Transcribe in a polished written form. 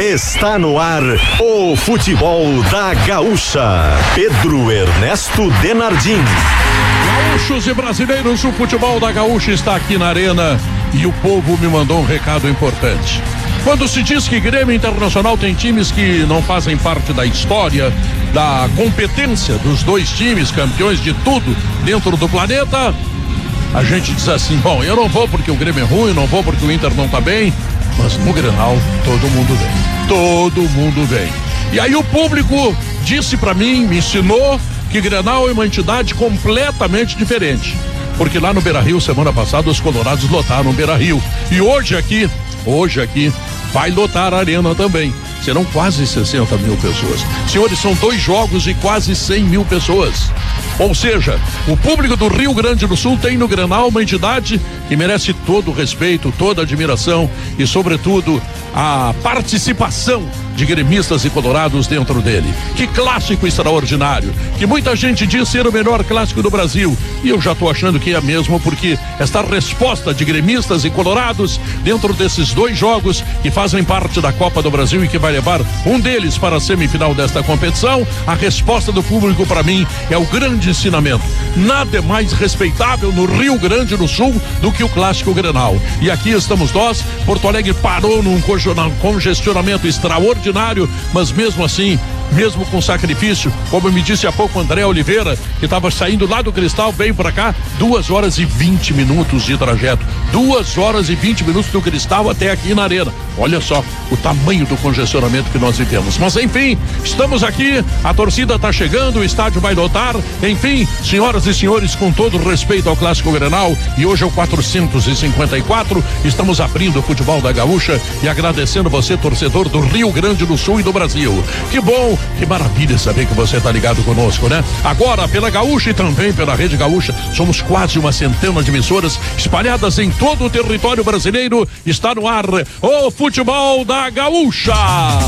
Está no ar o futebol da Gaúcha. Pedro Ernesto Denardim. Gaúchos e brasileiros, o futebol da Gaúcha está aqui na arena e o povo me mandou um recado importante. Quando se diz que Grêmio Internacional tem times que não fazem parte da história, da competência dos dois times, campeões de tudo dentro do planeta, a gente diz assim, bom, eu não vou porque o Grêmio é ruim, não vou porque o Inter não tá bem, mas no Grenal todo mundo vem. Todo mundo vem. E aí o público disse pra mim, me ensinou que Grenal é uma entidade completamente diferente. Porque lá no Beira-Rio, semana passada, os colorados lotaram o Beira-Rio. E hoje aqui, vai lotar a arena também. Serão quase 60 mil pessoas. Senhores, são 2 jogos e quase 100 mil pessoas. Ou seja, o público do Rio Grande do Sul tem no Grenal uma entidade que merece todo o respeito, toda a admiração e, sobretudo, a participação de gremistas e colorados dentro dele. Que clássico extraordinário, que muita gente diz ser o melhor clássico do Brasil, e eu já estou achando que é mesmo, porque esta resposta de gremistas e colorados dentro desses 2 jogos que fazem parte da Copa do Brasil e que vai levar um deles para a semifinal desta competição, a resposta do público para mim é o grande ensinamento. Nada é mais respeitável no Rio Grande do Sul do que o clássico Grenal. E aqui estamos nós. Porto Alegre parou num congestionamento extraordinário, mas mesmo assim, mesmo com sacrifício, como me disse há pouco André Oliveira, que estava saindo lá do Cristal, veio para cá, 2 horas e 20 minutos de trajeto. 2 horas e 20 minutos do Cristal até aqui na arena. Olha só o tamanho do congestionamento que nós vivemos. Mas enfim, estamos aqui, a torcida está chegando, o estádio vai lotar. Enfim, senhoras e senhores, com todo respeito ao Clássico Grenal, e hoje é o 454, estamos abrindo o futebol da Gaúcha e agradecendo você, torcedor do Rio Grande do Sul e do Brasil. Que bom, que maravilha saber que você está ligado conosco, né? Agora, pela Gaúcha e também pela Rede Gaúcha, somos quase uma centena de emissoras espalhadas em todo o território brasileiro. Está no ar o futebol da Gaúcha.